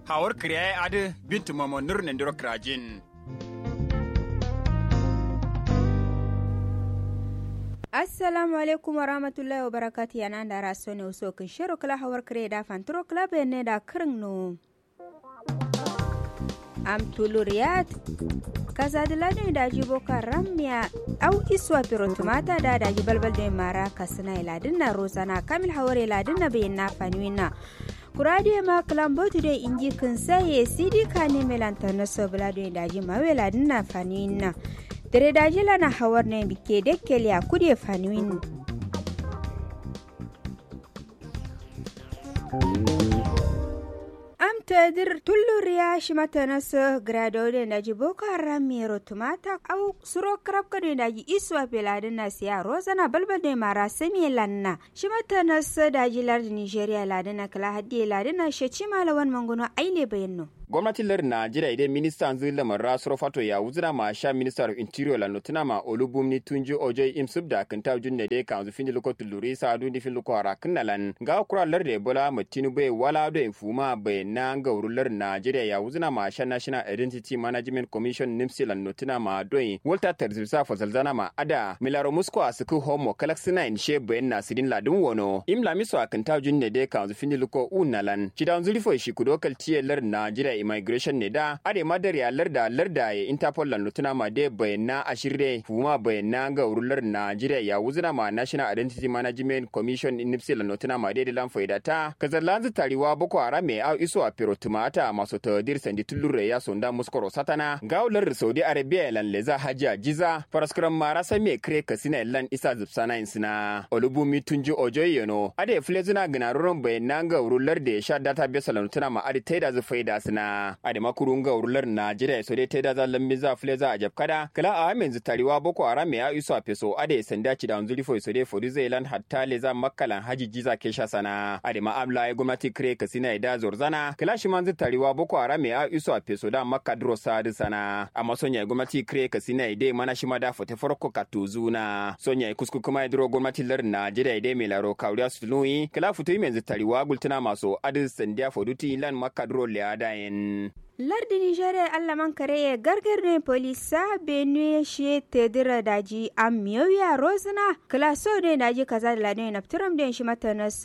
hawar kriya ade bintu mamo nur nendiro krajin. Assalamu alaikum warahmatullahi wabarakatuh yana da raso ne uso kin shiro kala hawar kriya da fanturo club ne da kirin no. Am tuluriyat kaza da ladin da jibo karamya au iswa pirotumata da daji balbal da mara kasina iladin na rozana kamil hawar iladin na bayin na fanuina kurade ma kalambotu da inji kin saye sidi kane melanta na sobla da daji mawe iladin na fanuina dare daji lana hawar ne bike dekkeli a kude fanuin tadir tulluriya shi mata nasu gradode na ji boko haram mero tumata au suro krab kado da ji iswa peladin na siya rozana balbal ne mara sami lanna shi mata nasu da ji lardin nigeria ladina kala hadiye ladina sheci malawan mangono aile bayanno gwamnatin lardin Najeriya idan ministan zulumar rasuro fato ya wuzina ma sha minister of interior la notuna ma olubumni tunji ojoy imsub da kanta junne de kan zufin loko tuluri sa du difin loko arakunalan ga kura lardin ebola mutinu bai wala do infuma bai na gaurular Najeriya ya wuzina ma sha national identity management commission nimsi la notuna ma doyi walter terzisa fazalzana ma ada milaro musko asuku homo kalaksina in she bai na sidin ladun wono imla miso akanta junne de kan zufin loko unalan cidan zulifo shi kudokal tiye lardin Najeriya immigration ne da ade madar ya larda ya Interpol lan lutuna ma de bayana ashirre fuma bayana ga urular Najeriya ya wuzuna ma National Identity Management Commission in nipsi lan lutuna ma de lan faida ta kazallan tariwa boko harame au iso a pirotumata maso tadir sandi tullure ya sonda muskoro satana ga ular Saudi Arabia lan leza hajja jiza paraskram mara same kre kasina lan isa zubsana insina olubumi tunji ojoyeno ade flezuna gnaruron bayana ga urular de sha database lan lutuna ma ade taida zu faida sina ade makurunga urular Najeriya so dai taida za lambiza fleza a jabkada kala a amen tariwa boko harame ya iso a peso ade sanda ci da unzuri fo so dai for Zealand hatta leza makkalan haji jiza kesha sana ade ma amla ya gwamnati kre kasina da zorzana kala shi manzu tariwa boko harame ya iso a peso da makka dro sadu sana amma sonya gwamnati kre kasina dai mana shi ma da fote farko katuzuna sonya kusku kuma dro gwamnati lar Najeriya dai mai laro kawriya suluyi kala futo menzu tariwa gultuna maso ade sanda for duty lan makka dro leada Lardi Nigeria Allah man kare gargar ne polisa Benue shi tedira daji amiyoya rozana klaso ne daji kaza da ladin naftiram den shi mata na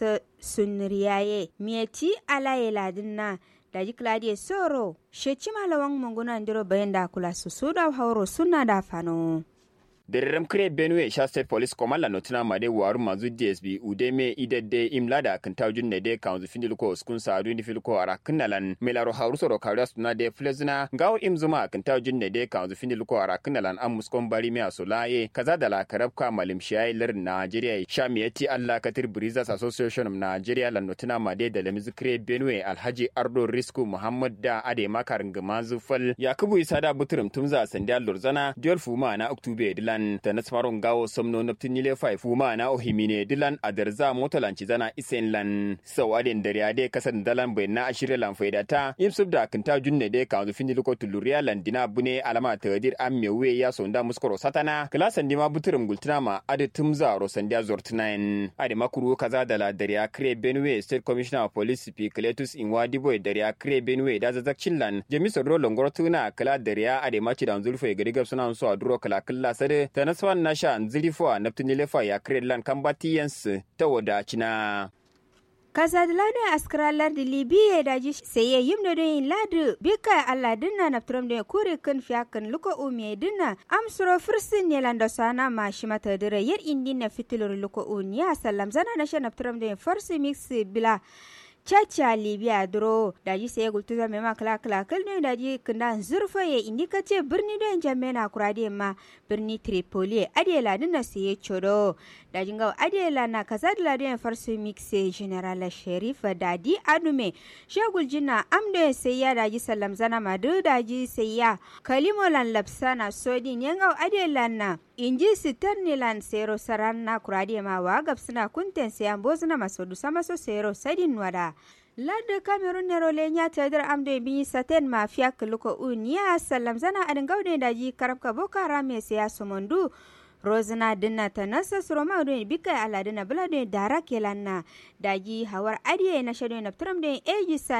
sunriyaye mieti alaye ladinna daji kladiye soro sheci malawan munguna ndiro bayanda kula su da hauro sunna da fano Derem kre Benue Sha State Police Command la notina made waru mazu DSB udeme idede imlada kantaujun ne de kanzu findiluko skun saadu ni filuko ara kinalan melaro hauruso ro kawras na de flezna gaw imzuma kantaujun ne de kanzu findiluko ara kinalan amuskon bari me asolaye kaza da la karabka malim shiyai lar Nigeria shamiyati Allah katir Breezers Association of Nigeria la notina made da lemizu kre Benue Alhaji Ardo Risku Muhammad da ade makarin gamazu fal Yakubu Isada Buturum tumza sandial lorzana diol fuma na October dilan ta nasmaron gawo somno naptinile fuma na ohimine dilan adarza motolanci zana isenlan sawadin dariade kasan dalan bai na ashire lan faidata imsub da kanta junne de kanzu findilu ko tuluria landina bune alama tadir ammewe ya sonda muskoro satana klasan dima buturum gultuna ma ade tumza rosandia zortinain ade makuru kaza dala daria kre Benue State Commissioner of Police Picletus Inwadibo daria kre Benue da zazakchinlan jamiso ro longortuna kala daria ade machi da zulfo garigar sunan so aduro kala kala sade ta naswan nasha nzilifo naptunilefa ya kredlan kambatians ta wadacina Kazadlane askralar da Libya da ji saye yimno don ladu bika Allah dinna naptram da kure kan fiyakan luko ume dinna amsuro fursin ne landa sana ma shi mata dire yar indi na fitilur luko unya sallam zana na sha naptram da farsi mix bila Chacha Libya duro daji sai gultuza mai makala kal ne daji kindan zurfa ya indikace birni don jamena kurade ma birni Tripoli adela dinna sai chodo daji ngaw adela na kaza da ladin farsu mixe general Sherif dadi adume shegul jinna amdo sai ya daji sallam zana madu daji sai ya kalimolan lapsana sodin yangaw adela na inji sitarnilan sero saranna kurade ma wa gabsuna kunten sai ambozuna masodu sama so sero sadin wada Lada Cameroon nero lenya tedar amde bi saten mafia kluko unia salam zana adin gaude daji karabka boko haram siya sumondu Rozana dinna ta nasa suroma don bika aladina bulade dara kelanna daji hawar adiye na shado na tram den eji sahel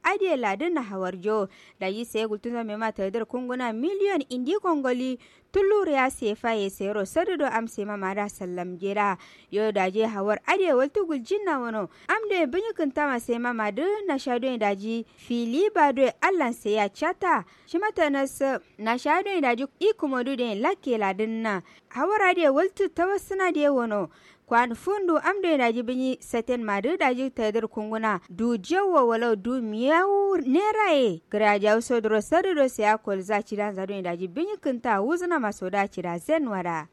ade ladin na hawarjo daji sai gultun me mata dar kunguna miliyon indi kongoli tulur ya sefa ya sero sadudo amse mama da sallam gera yo daji hawar ade waltu guljinna wono amde binyukin tama sai mama da na shado daji fili bado allan sai ya chata shi mata na shado daji ikumodu da lakke ladin na hawar ade waltu tawassuna da wono kwan fundu amde daji binyi seten madu daji tadir kunguna du jawo walau du miyawu neraye graja so dro sadudo siya kol za cidan zado daji binyi kinta wuzna masoda cida zenwara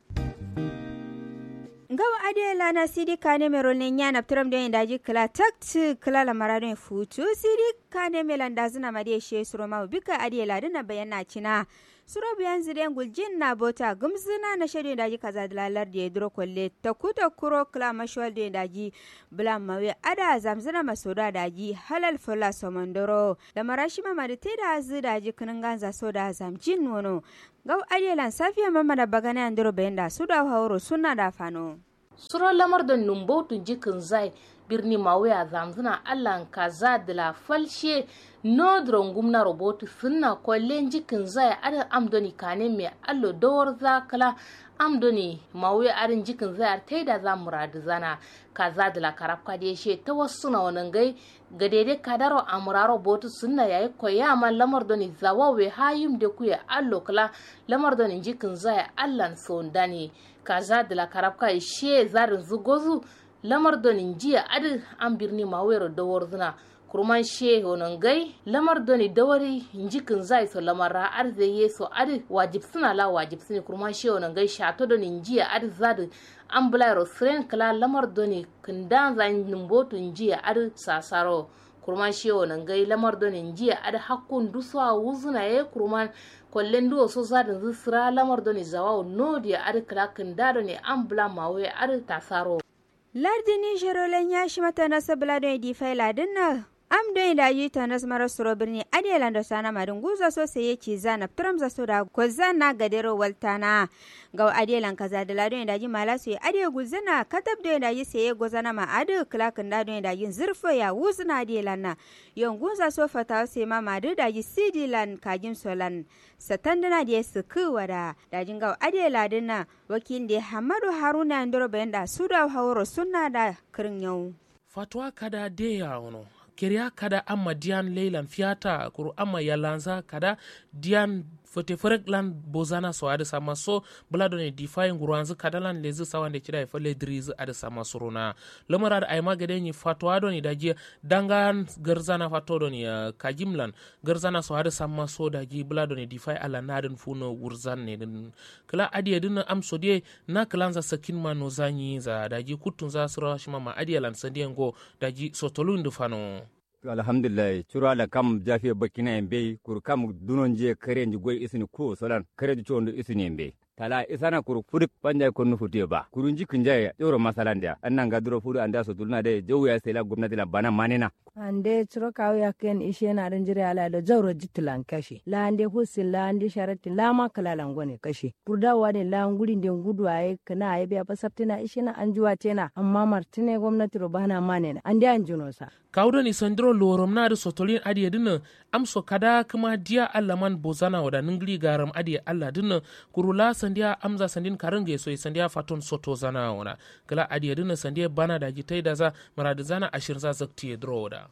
ngawa adela na sidi kane merole nyana ptram de daji kala takt kala la marado futu sidi kane melanda zina made she suroma bika adela dina bayana cina suro biyan ziren guljin na bota gumzina na shede daji kaza dalalar da dro kolle ta kuta kuro kala mashwal de daji bla mawe ada zamzina masoda daji halal fola somondoro da marashi mama da teda azu daji kinin ganza soda zamjin wono gaw adelan safiya mama da bagana andro benda suda hawro sunna da fano suro lamar da numbotu jikin zai birni mawe a zamzina allan kaza da la falshe no drongum na robotu sunna kollen jikin zai ada amdoni kane me allo dawar zakala amdoni mawe arin jikin zai taida za muradu zana kaza da la karafka da she ta wasu na wannan gai ga daidai kadaro amuraro botu sunna yayi koya man lamar doni zawawe hayim da kuya allo kala lamar doni jikin zai allan sondani kaza da la karafka she zarin zugozu lamar doni jiya adi an birni mawero dawar zana kurman she honon gai lamar doni dawari jikin zai so lamara arzaye so adi wajib suna la wajib sune kurman she honon gai shato doni jiya adi zadi an bulayro siren kala lamar doni kindan zan numbotu jiya adi sasaro kurman she honon gai lamar doni jiya adi hakkun duswa wuzuna ye kurman kollen duwo so zadin zisra lamar doni zawawo nodi adi kala kindado ne an bula mawe adi tasaro lardini jerolen ya shi mata nasa buladon di faila dinna am don da yi ta nas mara suro birni adelan da sana marin guza so sai yake zana tram za so da ko zana gadero waltana ga adelan kaza da ladon da ji mala so ade guzana katab da yi sai gozana ma ade klakin da don da yin zurfo ya wuzna adelan na yon guza so fata sai ma madu da yi sidilan kagin solan satandana da su kuwada da jin ga adela dinna wakil da Hamadu Haruna ndoro benda su da hauro sunna da kirin yau fatwa kada de ya wono kiriya kada amma diyan leilan fiyata kuru amma yalanza kada diyan fote forek lan bozana so ada sama so blado ne defy nguranzu kada lan lezi sawande kida e fole driz ada sama suruna lamara da ayma gade ni fatwa do ni daji dangan garzana fatwa do ni kajimlan garzana so ada sama so daji blado ne defy ala nadin funo wurzan ne din kala adiya din am so de na kalanza sakin ma no zanyi za daji kutun za sura shima ma adiya lan sandiengo daji sotolundu fano alhamdulillah cura da kam jafiya bakina embe kur kam dunon je kare ndi goy isini ko solan kare di chondo isini embe tala isana kur fudik panja ko nu futiyo ba kurunji kunja yoro masalanda annan ga duro fudu anda so tulna de jawya sela gwamnati la bana manena ande curo kawo yaken ishe na dan jira ala da zawro jitlan kashi la ande husin la ande sharati la ma kala langone kashi kurdawa ne la nguri de ngudu ay kana ay be basaptina ishe na anjuwa tena amma martine gwamnati ro bana manena ande anjuno sa kawdo ni sandro lorom na da sotolin adiya dinna amso kada kuma dia allaman bozana wada ningli garam adiya alla dinna kurula sandiya amza sandin karange so sandiya faton soto zana wana kala adiya dinna sandiya bana da jitai da za marada zana ashir za zakti droda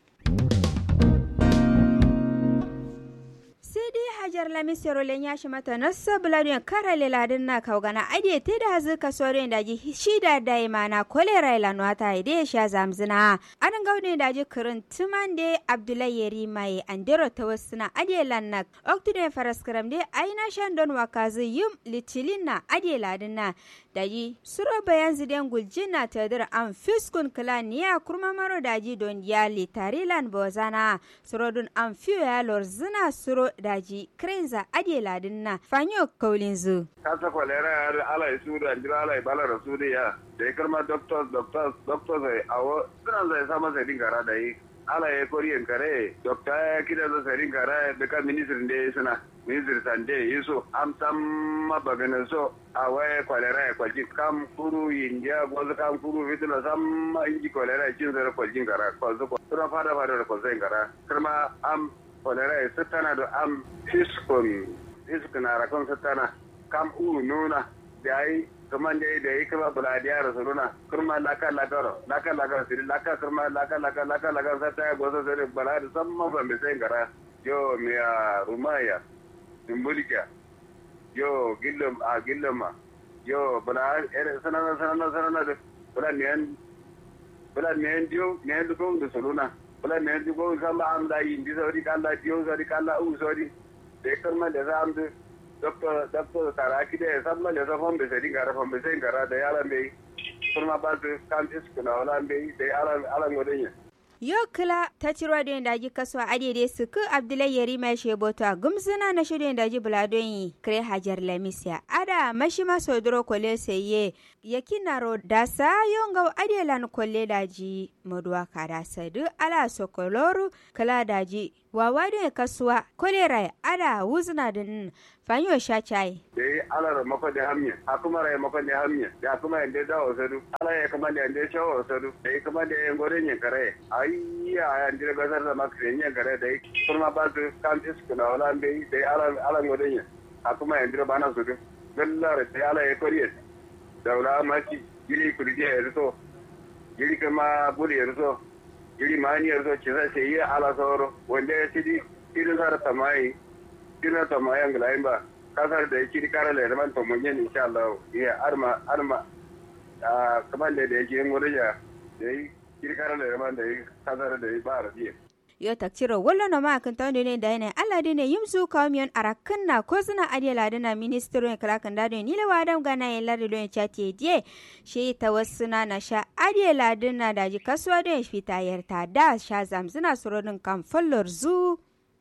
Hajar Lami Serolen ya shi mata nasa buladun kara leladin na kaugana adiye te da hazu kasorin daji shida da imana kolera ilanu ta ide ya sha zamzina anan gaudin daji kirin tuman de Abdullahi Yeri mai andero ta wasu na adiye lannak oktude faraskaram de aina shan don wakazu yum litilin na adiye ladin na daji suro bayan ziden guljin na tadir an fiskun klan ya kurma maro daji don ya litarilan bozana suro dun an fiyo ya lorzina suro daji krenza adiye ladin na fanyo kaulin zu kasa kwalera ala isu da jira ala ibala rasuli ya da karma doctors ai awo suna zai sama sai dingara da yi ala ya koriyan kare dokta ya kida zo sarin kare da ka ministrin da suna ministry sande yiso am tam mabagana so awaye kwalera ya kwaji kam kuru india gozo kam kuru vituna sam inji kwalera jin zara kwajin kara kwazo kuma fada da kwazo kara kuma am kwalera ya satana da am fiskuna rakon satana kam nuna da ai kaman da yi kama buladiya rasuluna kurma laka siri laka kurma laka sata gozo siri baladi samma bambe sai kara yo miya rumaya dumbulika yo gillama yo bala sanana da bala ne dio ko da soluna bala ne dio ko samba am da yin di sori kala dio sori kala u sori de karma da am de doctor taraki de sabma le so fombe sedi gara da yala be kurma ba de kantis kuna wala be de ala ngodenya yo kila ta ciro da daji kasuwa adede suku Abdullahi Yarima Shebota gumsuna na shirin daji buladon kre Hajar Lamisia ada mashima sodoro kole seye yakinaro dasa yonga adelan kole daji modwa kada sadu ala sokoloru kala daji wawade kasuwa kolera ada wuzna din fanyo shachai dai ala mako da hamnya akuma rai mako da hamnya ya kuma inde da osadu ala ya kuma da inde shawo osadu dai kuma da ngorenye kare ayya ande gazar da makrenye kare dai kuma ba su kantis kuna wala bai dai ala ngorenye akuma inde bana su gallar dai ala ya koriye daula maki gili kurje erso gili kuma buri erso gili mani erso kisa sai ala soro wanda ya sidi irin sar tamai kina to ma yang lain ba kasar da yake kare da man to mun yin insha Allah ya arma kaman da yake ngoriya dai kire da man da kasar da ba rabiye yo takciro wallo no ma kan tawde ne da ne Allah de ne yimsu kawmiyon arakan na ko suna adela da na ministro kala kan da ni le wadam gana yalla de don chati die shi tawassuna na sha adela na daji kaswa de fitayar ta da sha zamzuna surodin kan fallor zu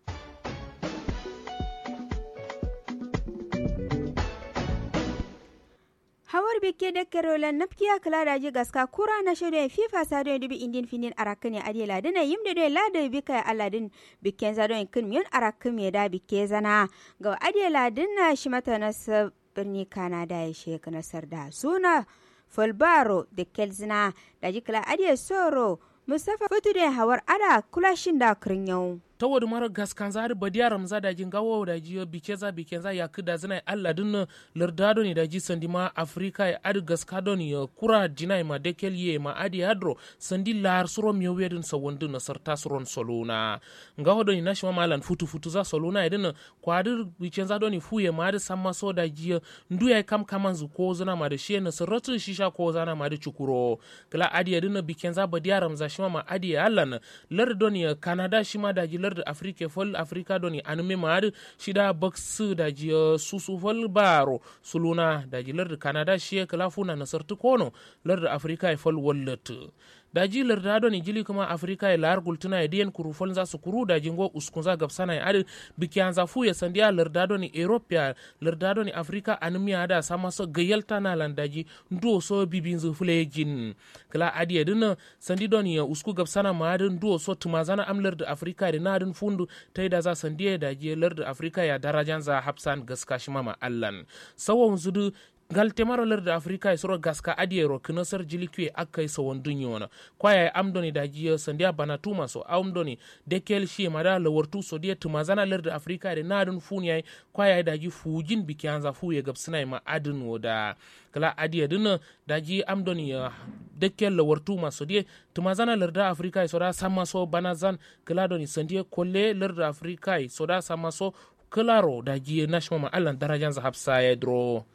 hawar bikke da karolan napkiya kala daji gaska kura na shirya fifa sado dubi indin finin arakan ya adela dana yimde de lada bika aladin bikken zado kin miyon arakan me da bikke zana ga adela dinna shi mata nas birni kana da ya sheka nasar da suna folbaro da kelzina daji kala adiya soro mustafa futu da hawar ada kulashin da krinyau ta wadi mara gaskan zari badiya ramza da jin gawo da jiyo bikenza ya kida zina Allah din lardado ne da ji sandi ma Afrika ya adi gaskado ne kura jinai ma dekel ye ma adi hadro sandi lar suro mi wedin sa wondu na sarta suron soluna gawo do ni nashi malan futu za soluna idin kwadir bikenza do ni fuye ma adi samma so da jiyo ndu ya kam kamanzu ko zina ma da shi na sarratu shisha ko zana ma da chukuro kala adi idin bikenza badiya ramza shi ma adi Allah lardado ne Canada shi ma da ji da Afrika fol Afrika doni anume maad shida box da ji susu fol baro suluna da ji lar Canada shi kala funa na sartu kono lar Afrika fol wallet da ji lar da doni jili kuma Afrika ya lar gultuna ya diyan kuru fol za su kuru da jingo uskunza gabsana ya adi bikianza fu ya sandiya lar da doni Europea lar da doni Afrika anume ada sama so gayalta na landaji ndo so bibinzu fule jin kala adi edina sandi doni ya usku gabsana maad ndo so tumazana amlar da Afrika da nadin fundu ta da za sandiya da jelar da Afrika ya darajan za hapsan gaska shi mama allan sawon zudu galtemarolar da Afrika ya soro gaska adiyero kinasar jilikwe akai sawon dunyona kwaya amdoni da jiya sandiya banatuma so amdoni dekel shi mada lawartu so diya tumazana lar da Afrika da nadin funyai kwaya da ji fujin bikianza fuye gabsina ma adin woda kala adiya dina da ji amdoni ya dekel lawartu maso diya tumazana lar da Afrika ya sora sama so banazan kala doni sandiya kolle lar da Afrika ya sora sama so klaro da ji nashmama allan darajan za hapsa ya dro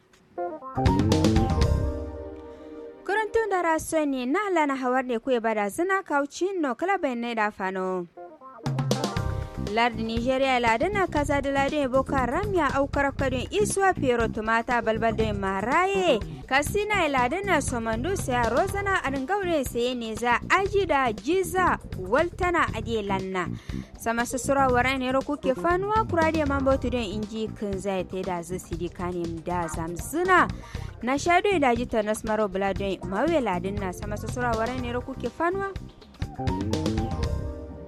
kurantun da rasoni na lana hawar da kuwa bada zina kaucin no kala bayanai da fano lardi Nigeria ladana kaza da ladin boko haram ya aukar kadin iswa pero tumata balbal da maraye kasina ladana somandu sai rozana adin gaure sai ne za aji da jiza waltana adelanna sama susura waran ne roku ke fanuwa kurade mambo tudin inji kun zai te da zisidi kanim da zamzuna na shado da jita nasmaro bladin mawe ladin na sama susura waran ne roku ke fanuwa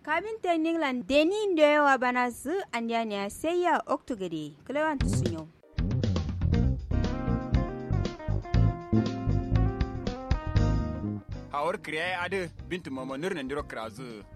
kabin tening lan deni ndewa bana zu anyanya sai ya oktogade klewan sunyo hawar kriya ade bintu mama nurna ndiro krazu